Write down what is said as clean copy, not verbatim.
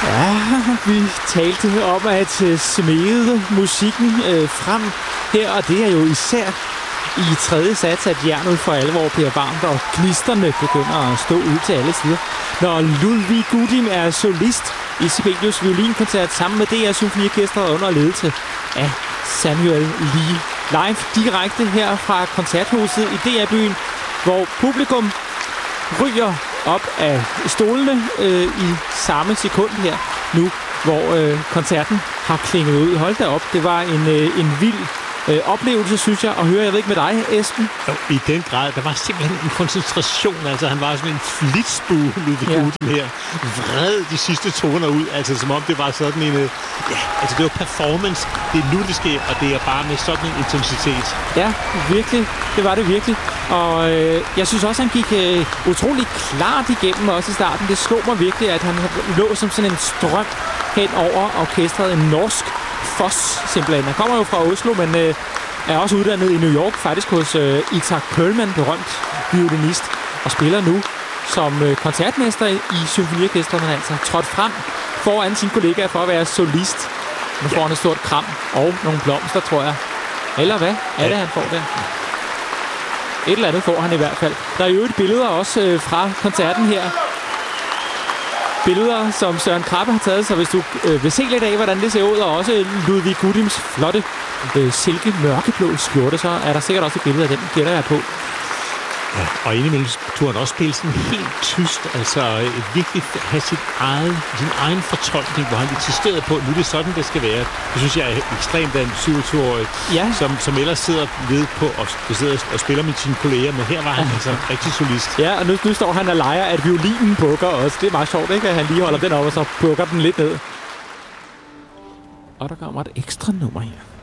Ja, vi talte om at smede musikken frem her, og det er jo især i tredje sats, at jernet for alvor bliver varmt, og gnisterne begynder at stå ud til alle sider. Når Ludvig Gudim er solist i Sibelius violinkoncert sammen med DR Symfoniorkestret under ledelse af Samuel Lee. Live direkte her fra koncerthuset i DR-byen, hvor publikum ryger op af stolene i samme sekund her nu, hvor koncerten har klinget ud. Hold da op, det var en vild oplevelse, synes jeg, at høre. Jeg ved ikke med dig, Esben? Jo, i den grad. Der var simpelthen en koncentration. Altså, han var sådan en flitsbue, Ludvig Gudim her. Vred de sidste toner ud. Altså, som om det var sådan en... altså, det var performance. Det er nu, det sker, og det er bare med sådan en intensitet. Ja, virkelig. Det var det virkelig. Og jeg synes også, han gik utrolig klart igennem også i starten. Det slog mig virkelig, at han lå som sådan en strøm hen over orkestret. En norsk Foss, simpelthen. Han kommer jo fra Oslo, men er også uddannet i New York, faktisk hos Itzhak Perlman, berømt violinist, og spiller nu som koncertmester i symfoniorkestret, men altså trådt frem foran sine kollegaer for at være solist. Nu får han et stort kram og nogle blomster, tror jeg. Eller hvad er det, han får der? Et eller andet får han i hvert fald. Der er jo et billeder også fra koncerten her. Billeder, som Søren Krabbe har taget, så hvis du vil se lidt af, hvordan det ser ud, og også Ludvig Gudims flotte silke mørkeblå skjorte, så er der sikkert også et billede af den, gætter jeg på. Ja, og indimellem turde han også spille sådan helt tyst, altså virkelig have sin egen fortolkning, hvor han insisterede på, nu er det sådan, det skal være. Det synes jeg er ekstremt af en 27-årig, som ellers sidder ved på og spiller med sine kolleger, men her var han altså rigtig solist. Ja, og nu står han og leger, at violinen bukker også. Det er meget sjovt, ikke? At han lige holder den op, og så bukker den lidt ned. Og der kommer et ekstra nummer her.